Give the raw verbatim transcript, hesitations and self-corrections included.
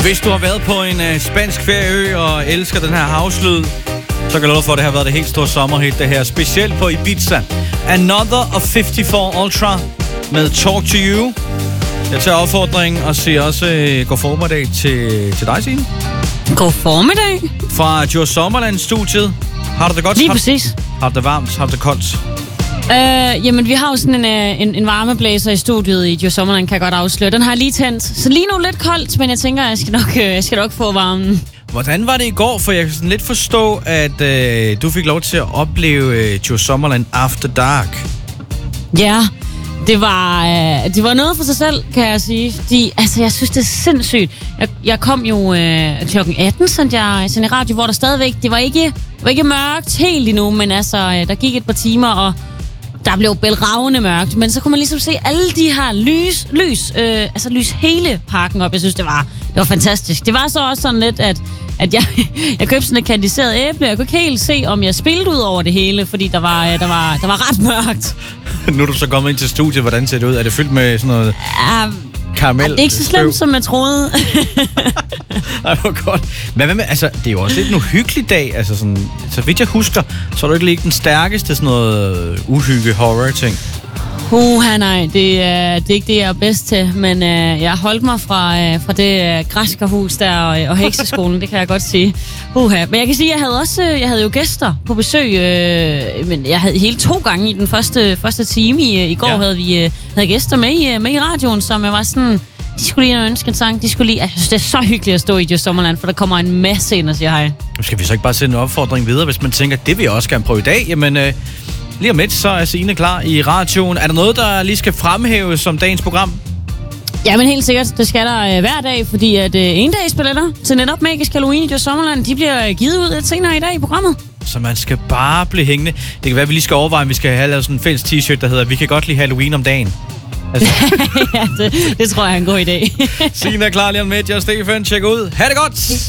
Hvis du har været på en uh, spansk ferieø og elsker den her havslyd, så kan jeg love for, at det har været det helt store sommerhit, det her. Specielt på Ibiza. Another of femoghalvfjerds Ultra med Talk to You. Jeg tager opfordringen og siger også uh, god formiddag til, til dig, Signe. God formiddag. Fra Djurs Sommerland-studiet. Har du det godt? Lige præcis. Har du det varmt? Har du det koldt? Øh, jamen, vi har jo sådan en, en, en varmeblæser i studiet i Djurs Sommerland, kan jeg godt afsløre. Den har jeg lige tændt. Så lige nu lidt koldt, men jeg tænker, jeg skal nok, jeg skal nok få varmen. Hvordan var det i går? For jeg kan sådan lidt forstå, at øh, du fik lov til at opleve øh, Djurs Sommerland After Dark. Ja, det var, øh, det var noget for sig selv, kan jeg sige. Fordi, altså, jeg synes, det er sindssygt. Jeg, jeg kom jo øh, klokken atten, sendte jeg, sendte radio, hvor der stadigvæk, det var ikke, det var ikke mørkt helt endnu, men altså, øh, der gik et par timer, og der blev bælragende mørkt. Men så kunne man ligesom se alle de her lys, lys, øh, altså lys hele parken op. Jeg synes, det var, det var fantastisk. Det var så også sådan lidt, at at jeg, jeg købte sådan et kandiseret æble. Jeg kunne ikke helt se, om jeg spillede ud over det hele, fordi der var, der var, der var ret mørkt. Nu er du så kommet ind til studiet. Hvordan ser det ud? Er det fyldt med sådan noget uh, karamel? Det er ikke så slemt, som jeg troede. Ej, hvor godt. Men hvad med, altså, det er jo også lidt en uhyggelig dag. Altså sådan, så vidt jeg husker, så er du ikke lige den stærkeste sådan noget uhygge horror-ting. Uha, nej, det er, det er ikke det, jeg er bedst til, men øh, jeg holdt mig fra, øh, fra det øh, græskerhus der og, og hekseskolen, det kan jeg godt sige. Uha. Men jeg kan sige, at jeg havde også jeg havde jo gæster på besøg, øh, men jeg havde hele to gange i den første, første time. I, i går ja. havde vi øh, havde gæster med i, med i radioen, som jeg var sådan, de skulle lige ønske en sang, de skulle lige, jeg synes, det er så hyggeligt at stå i Djurs Sommerland, for der kommer en masse ind og siger hej. Nu skal vi så ikke bare sende en opfordring videre, hvis man tænker, det vil jeg også gerne prøve i dag, jamen... Øh Lige om lidt, så er Signe klar i radioen. Er der noget, der lige skal fremhæves som dagens program? Ja, men helt sikkert. Det skal der øh, hver dag, fordi at øh, endagsbilletter til netop Magisk Halloween i Djurs Sommerland, de bliver givet ud lidt senere i dag i programmet. Så man skal bare blive hængende. Det kan være, at vi lige skal overveje, om vi skal have lavet sådan en fælles t-shirt, der hedder Vi kan godt lide Halloween om dagen. Altså. Ja, det, det tror jeg er en god idé. Signe er klar lige om lidt. Jeg er Stefan. Tjek ud. Ha' det godt!